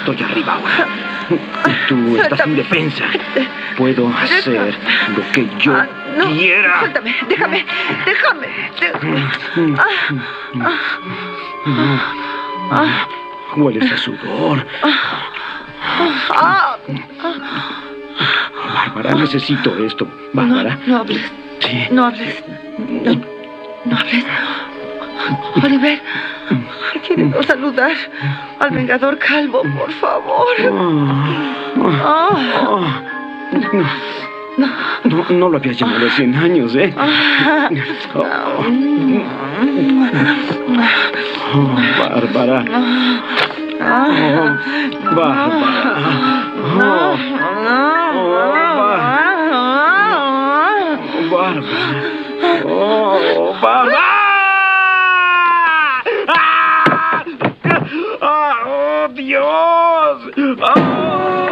estoy arriba ahora. Tú estás indefensa. Puedo hacer lo que yo quiera. Suéltame, déjame. Hueles a sudor. Bárbara, necesito esto. Bárbara. No hables. Sí. No hables. No hables. Oliver, quiero saludar al Vengador Calvo, por favor. No lo había llamado hace 100 años, ¿eh? Bárbara. Bárbara. ¡Oh, Dios! ¡Oh!